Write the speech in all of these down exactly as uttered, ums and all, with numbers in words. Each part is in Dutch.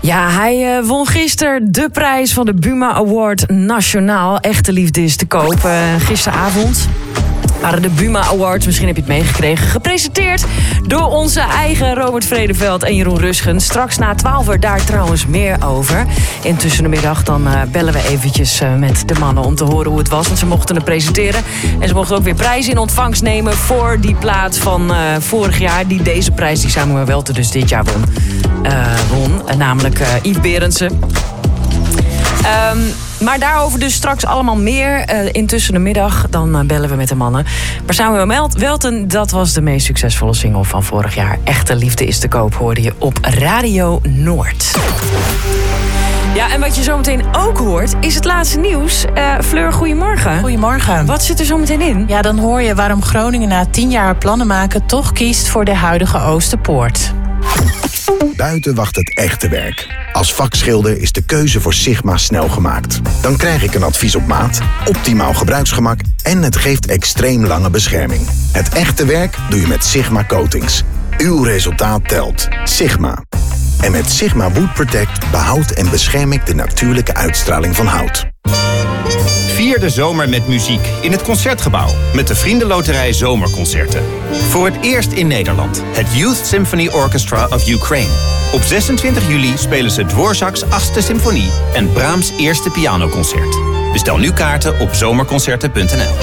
Ja, hij uh, won gisteren de prijs van de Buma Award Nationaal. Echte liefde is te koop. Uh, gisteravond waren de Buma Awards, misschien heb je het meegekregen, gepresenteerd door onze eigen Robert Vredeveld en Jeroen Rusgen. Straks na twaalf uur daar trouwens meer over. Intussen de middag dan uh, bellen we eventjes uh, met de mannen om te horen hoe het was. Want ze mochten het presenteren. En ze mochten ook weer prijzen in ontvangst nemen voor die plaat van uh, vorig jaar. Die deze prijs die Samuel Welte dus dit jaar won. Uh, won uh, namelijk uh, Yves Berendsen. Um, maar daarover dus straks allemaal meer. Uh, intussen de middag, dan uh, bellen we met de mannen. Maar Samuel Welten, dat was de meest succesvolle single van vorig jaar. Echte liefde is te koop, hoorde je op Radio Noord. Ja, en wat je zometeen ook hoort, is het laatste nieuws. Uh, Fleur, goedemorgen. Goedemorgen. Wat zit er zometeen in? Ja, dan hoor je waarom Groningen na tien jaar plannen maken toch kiest voor de huidige Oosterpoort. Buiten wacht het echte werk. Als vakschilder is de keuze voor Sigma snel gemaakt. Dan krijg ik een advies op maat, optimaal gebruiksgemak en het geeft extreem lange bescherming. Het echte werk doe je met Sigma Coatings. Uw resultaat telt. Sigma. En met Sigma Wood Protect behoudt en bescherm ik de natuurlijke uitstraling van hout. Vier de zomer met muziek in het Concertgebouw met de Vriendenloterij Zomerconcerten. Voor het eerst in Nederland, het Youth Symphony Orchestra of Ukraine. Op zesentwintig juli spelen ze Dvorak's achtste symfonie en Brahms' eerste pianoconcert. Bestel nu kaarten op zomerconcerten punt n l.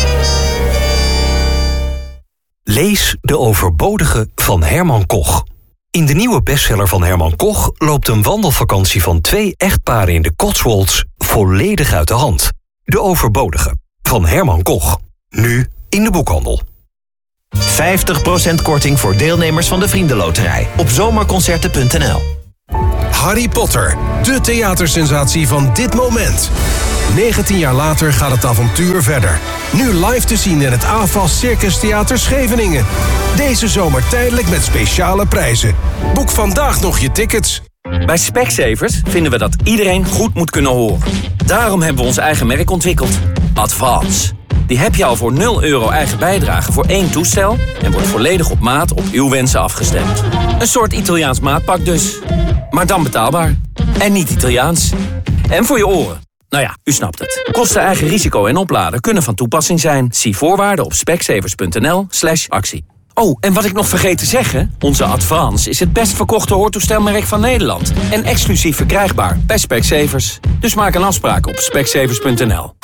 Lees De Overbodige van Herman Koch. In de nieuwe bestseller van Herman Koch loopt een wandelvakantie van twee echtparen in de Cotswolds volledig uit de hand. De Overbodige van Herman Koch. Nu in de boekhandel. vijftig procent korting voor deelnemers van de Vriendenloterij op zomerconcerten punt n l. Harry Potter, de theatersensatie van dit moment. negentien jaar later gaat het avontuur verder. Nu live te zien in het A F A S Circus Theater Scheveningen. Deze zomer tijdelijk met speciale prijzen. Boek vandaag nog je tickets. Bij Specsavers vinden we dat iedereen goed moet kunnen horen. Daarom hebben we ons eigen merk ontwikkeld. Advance. Die heb je al voor nul euro eigen bijdrage voor één toestel en wordt volledig op maat op uw wensen afgestemd. Een soort Italiaans maatpak dus. Maar dan betaalbaar. En niet Italiaans. En voor je oren. Nou ja, u snapt het. Kosten, eigen risico en opladen kunnen van toepassing zijn. Zie voorwaarden op specsavers punt n l slash actie. Oh, en wat ik nog vergeet te zeggen, onze Advance is het best verkochte hoortoestelmerk van Nederland. En exclusief verkrijgbaar bij Specsavers. Dus maak een afspraak op specsavers punt n l.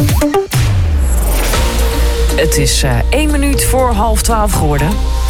Het is uh, één minuut voor half twaalf geworden.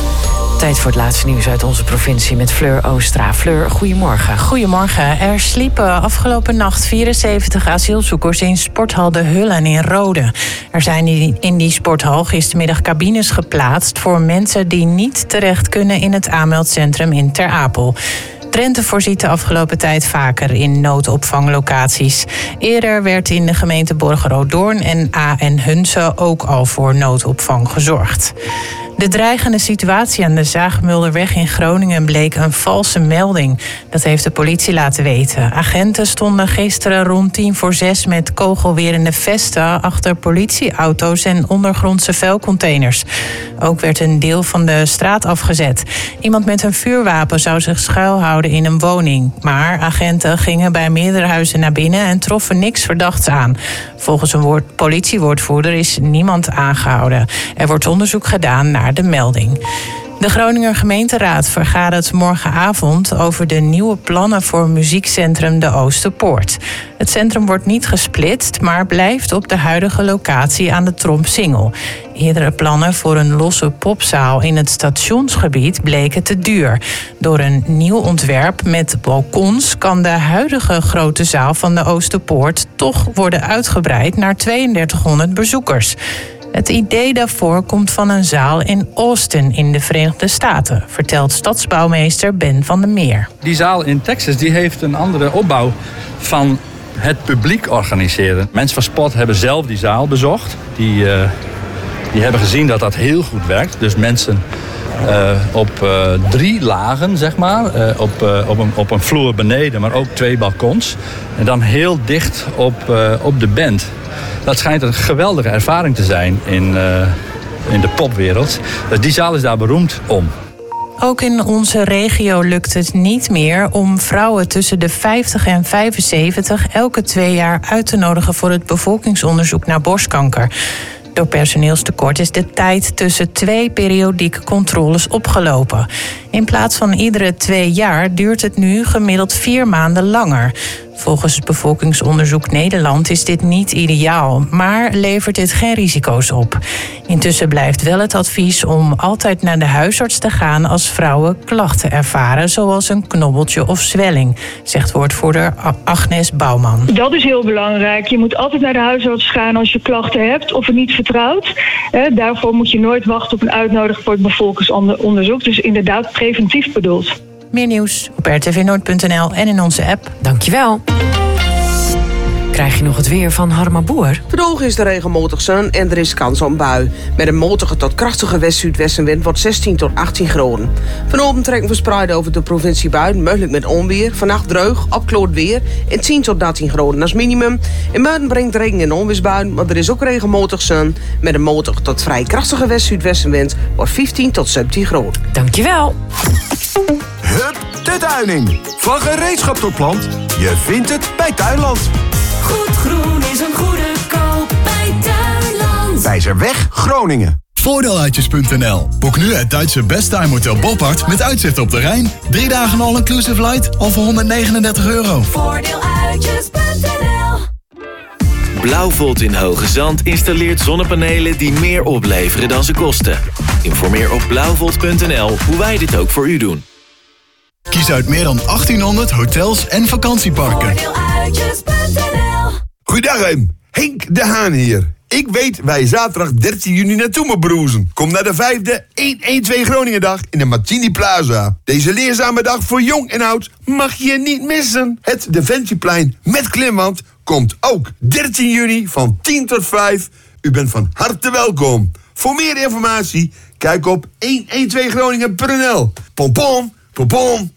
Tijd voor het laatste nieuws uit onze provincie met Fleur Oostra. Fleur, goedemorgen. Goedemorgen. Er sliepen afgelopen nacht vierenzeventig asielzoekers in sporthal De Hullen in Rode. Er zijn in die sporthal gistermiddag cabines geplaatst voor mensen die niet terecht kunnen in het aanmeldcentrum in Ter Apel. Drenthe voorziet de afgelopen tijd vaker in noodopvanglocaties. Eerder werd in de gemeente Borgeroodoorn en A en Hunze ook al voor noodopvang gezorgd. De dreigende situatie aan de Zaagmulderweg in Groningen bleek een valse melding. Dat heeft de politie laten weten. Agenten stonden gisteren rond tien voor zes met kogelwerende vesten achter politieauto's en ondergrondse vuilcontainers. Ook werd een deel van de straat afgezet. Iemand met een vuurwapen zou zich schuilhouden in een woning. Maar agenten gingen bij meerdere huizen naar binnen en troffen niks verdachts aan. Volgens een woord, politiewoordvoerder is niemand aangehouden. Er wordt onderzoek gedaan naar de melding. De Groninger gemeenteraad vergadert morgenavond over de nieuwe plannen voor muziekcentrum De Oosterpoort. Het centrum wordt niet gesplitst, maar blijft op de huidige locatie aan de Trompsingel. Eerdere plannen voor een losse popzaal in het stationsgebied bleken te duur. Door een nieuw ontwerp met balkons kan de huidige grote zaal van de Oosterpoort toch worden uitgebreid naar tweeëndertighonderd bezoekers. Het idee daarvoor komt van een zaal in Austin in de Verenigde Staten, vertelt stadsbouwmeester Ben van der Meer. Die zaal in Texas die heeft een andere opbouw van het publiek organiseren. Mensen van sport hebben zelf die zaal bezocht. Die, uh, die hebben gezien dat dat heel goed werkt. Dus mensen uh, op uh, drie lagen, zeg maar. Uh, op, uh, op, een, op een vloer beneden, maar ook twee balkons. En dan heel dicht op, uh, op de band. Dat schijnt een geweldige ervaring te zijn in, uh, in de popwereld. Dus die zaal is daar beroemd om. Ook in onze regio lukt het niet meer om vrouwen tussen de vijftig en vijfenzeventig elke twee jaar uit te nodigen voor het bevolkingsonderzoek naar borstkanker. Door personeelstekort is de tijd tussen twee periodieke controles opgelopen. In plaats van iedere twee jaar duurt het nu gemiddeld vier maanden langer. Volgens het Bevolkingsonderzoek Nederland is dit niet ideaal, maar levert dit geen risico's op. Intussen blijft wel het advies om altijd naar de huisarts te gaan als vrouwen klachten ervaren, zoals een knobbeltje of zwelling, zegt woordvoerder Agnes Bouwman. Dat is heel belangrijk. Je moet altijd naar de huisarts gaan als je klachten hebt of het niet vertrouwt. Eh, daarvoor moet je nooit wachten op een uitnodiging voor het bevolkingsonderzoek. Dus inderdaad preventief bedoeld. Meer nieuws op r t v noord punt n l en in onze app. Dankjewel. Krijg je nog het weer van Harma Boer? Vandaag is de regenmatig zon en er is kans op een bui. Met een matige tot krachtige west-zuidwestenwind wordt zestien tot achttien graden. Vanavond trekken verspreid over de provincie buien, mogelijk met onweer. Vannacht dreug, opkloot weer en tien tot dertien graden als minimum. In buiten brengt regen en onweersbuien, maar er is ook regenmatig zon. Met een matige tot vrij krachtige west-zuidwestenwind wordt vijftien tot zeventien graden. Dankjewel. Hup, de Tuining. Van gereedschap tot plant. Je vindt het bij Tuinland. Goed groen is een goede koop bij Tuinland. Wijzerweg, Groningen. Voordeeluitjes punt n l. Boek nu het Duitse Besttime Hotel Boppard met uitzicht op de Rijn. Drie dagen all-inclusive light al voor honderdnegenendertig euro. Voordeeluitjes punt n l. Blauwvolt in Hoge Zand installeert zonnepanelen die meer opleveren dan ze kosten. Informeer op blauwvolt punt n l hoe wij dit ook voor u doen. Kies uit meer dan achttienhonderd hotels en vakantieparken. Voordeeluitjes punt n l. Goedendag, Em. Henk de Haan hier. Ik weet waar je zaterdag dertien juni naartoe moet broezen. Kom naar de vijfde honderdtwaalf Groningendag in de Martini Plaza. Deze leerzame dag voor jong en oud mag je niet missen. Het Defensieplein met klimwand komt ook dertien juni van tien tot vijf. U bent van harte welkom. Voor meer informatie kijk op honderdtwaalf groningen punt n l. Pom pom, pom pom.